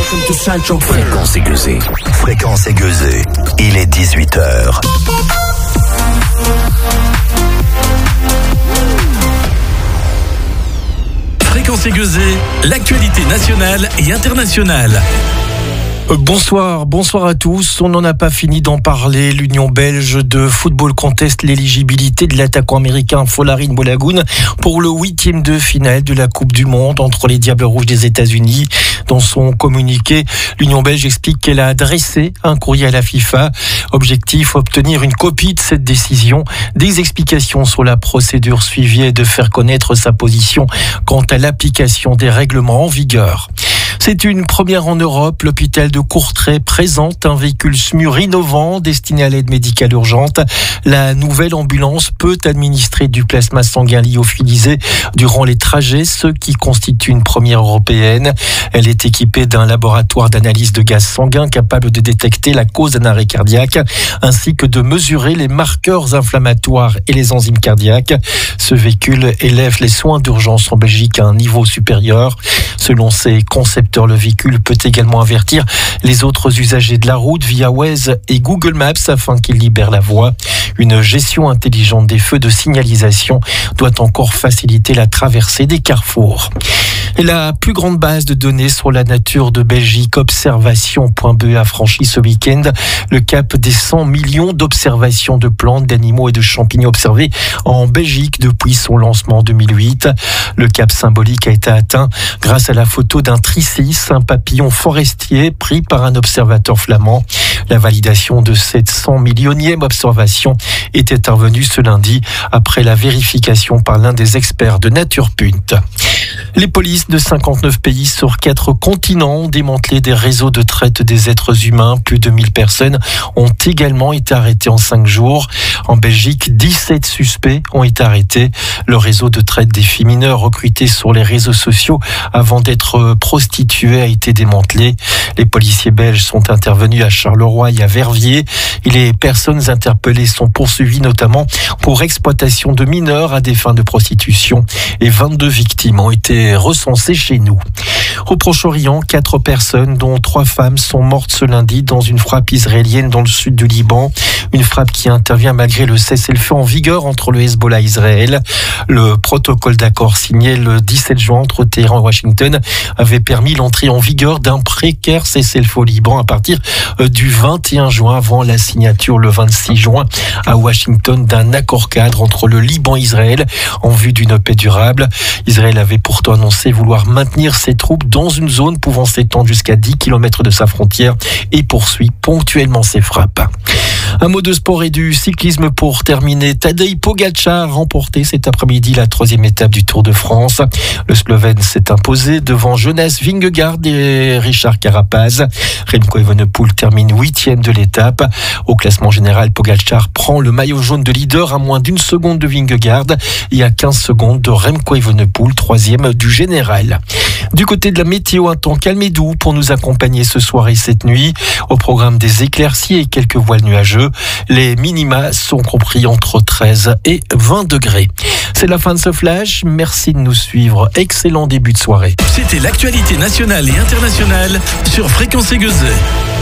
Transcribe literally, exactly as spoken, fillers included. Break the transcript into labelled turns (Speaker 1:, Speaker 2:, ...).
Speaker 1: Fréquence aiguisée. Fréquence aiguisée. Il est dix-huit heures.
Speaker 2: Fréquence aiguisée, l'actualité nationale et internationale.
Speaker 3: Bonsoir, bonsoir à tous. On n'en a pas fini d'en parler. L'Union belge de football conteste l'éligibilité de l'attaquant américain Folarin Balogun pour le huitième de finale de la Coupe du Monde entre les Diables Rouges des États-Unis. Dans son communiqué, l'Union belge explique qu'elle a adressé un courrier à la FIFA. Objectif, obtenir une copie de cette décision, des explications sur la procédure suivie et de faire connaître sa position quant à l'application des règlements en vigueur. C'est une première en Europe. L'hôpital de Courtrai présente un véhicule S M U R innovant destiné à l'aide médicale urgente. La nouvelle ambulance peut administrer du plasma sanguin lyophilisé durant les trajets, ce qui constitue une première européenne. Elle est équipée d'un laboratoire d'analyse de gaz sanguin capable de détecter la cause d'un arrêt cardiaque ainsi que de mesurer les marqueurs inflammatoires et les enzymes cardiaques. Ce véhicule élève les soins d'urgence en Belgique à un niveau supérieur. Selon ses concepteurs, le véhicule peut également avertir les autres usagers de la route via Waze et Google Maps afin qu'ils libèrent la voie. Une gestion intelligente des feux de signalisation doit encore faciliter la traversée des carrefours. Et la plus grande base de données sur la nature de Belgique, observation point b e, a franchi ce week-end le cap des cent millions d'observations de plantes, d'animaux et de champignons observés en Belgique depuis son lancement en deux mille huit. Le cap symbolique a été atteint grâce à la photo d'un tricis, un papillon forestier pris par un observateur flamand. La validation de cette cent millionième observation est intervenue ce lundi après la vérification par l'un des experts de Naturpunt. Les polices de cinquante-neuf pays sur quatre continents ont démantelé des réseaux de traite des êtres humains. Plus de mille personnes ont également été arrêtées en cinq jours. En Belgique, dix-sept suspects ont été arrêtés. Le réseau de traite des filles mineures recrutées sur les réseaux sociaux avant d'être prostituées a été démantelé. Les policiers belges sont intervenus à Charleroi et à Verviers. Et les personnes interpellées sont poursuivies notamment pour exploitation de mineurs à des fins de prostitution. Et vingt-deux victimes ont été recensées chez nous. Au Proche-Orient, quatre personnes, dont trois femmes, sont mortes ce lundi dans une frappe israélienne dans le sud du Liban. Une frappe qui intervient malgré le cessez-le-feu en vigueur entre le Hezbollah et Israël. Le protocole d'accord signé le dix-sept juin entre Téhéran et Washington avait permis l'entrée en vigueur d'un précaire cessez-le-feu au Liban à partir du vingt et un juin, avant la signature le vingt-six juin à Washington d'un accord cadre entre le Liban et Israël en vue d'une paix durable. Israël avait pourtant annoncé vouloir maintenir ses troupes dans une zone pouvant s'étendre jusqu'à dix kilomètres de sa frontière et poursuit ponctuellement ses frappes. Un mot de sport et du cyclisme pour terminer. Tadej Pogačar a remporté cet après-midi la troisième étape du Tour de France. Le Slovène s'est imposé devant Jonas Vingegaard et Richard Carapaz. Remco Evenepoel termine huitième de l'étape. Au classement général, Pogačar prend le maillot jaune de leader à moins d'une seconde de Vingegaard et à quinze secondes de Remco Evenepoel, troisième du général. Du côté de la météo, un temps calme et doux pour nous accompagner ce soir et cette nuit. Au programme des éclaircies et quelques voiles nuageux. Les minima sont compris entre treize et vingt degrés. C'est la fin de ce flash. Merci de nous suivre. Excellent début de soirée.
Speaker 2: C'était l'actualité nationale et internationale sur Fréquence aiguisée.